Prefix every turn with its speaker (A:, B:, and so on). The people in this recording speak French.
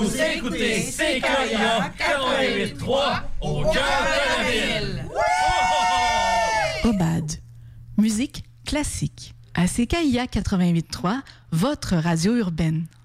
A: Vous écoutez CKIA 88.3 au cœur de la ville.
B: Obad, musique classique. À CKIA 88.3, votre radio urbaine.